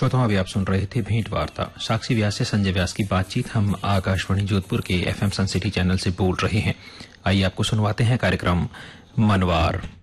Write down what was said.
श्रोताओं, अभी आप सुन रहे थे भेंट वार्ता। साक्षी व्यास से संजय व्यास की बातचीत हम आकाशवाणी जोधपुर के FM सन सिटी चैनल से बोल रहे हैं। आइए आपको सुनवाते हैं कार्यक्रम मनवार।